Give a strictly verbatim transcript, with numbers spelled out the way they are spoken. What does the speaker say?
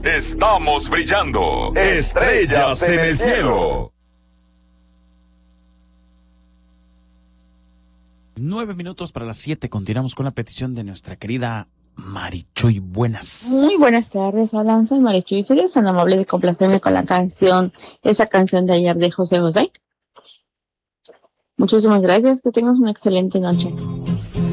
Estamos brillando. Estrellas en el cielo. Nueve minutos para las siete. Continuamos con la petición de nuestra querida Marichuy. Buenas. Muy buenas tardes, Alan. Soy Marichuy. ¿Serías tan amable de complacerme con la canción, esa canción de ayer de José José? Muchísimas gracias. Que tengas una excelente noche.